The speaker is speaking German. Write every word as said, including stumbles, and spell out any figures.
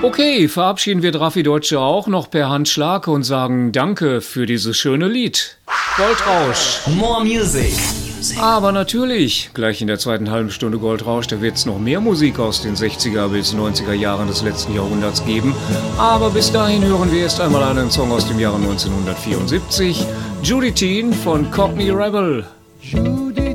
Okay, verabschieden wir Drafi Deutsche auch noch per Handschlag und sagen Danke für dieses schöne Lied. Goldrausch. More Music. Aber natürlich, gleich in der zweiten halben Stunde Goldrausch, da wird es noch mehr Musik aus den sechziger bis neunziger Jahren des letzten Jahrhunderts geben. Aber bis dahin hören wir erst einmal einen Song aus dem Jahre neunzehnhundertvierundsiebzig. Judy Teen von Cockney Rebel.